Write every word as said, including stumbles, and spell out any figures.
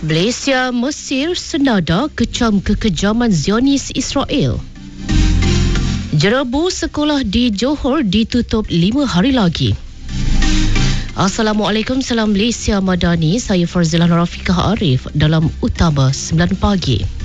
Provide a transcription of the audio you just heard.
Malaysia, Mesir senada kecam kekejaman Zionis Israel. Jerebu sekolah di Johor ditutup lima hari lagi. Assalamualaikum, salam Malaysia Madani. Saya Farzilah Rafiqah Arif dalam Utama sembilan pagi.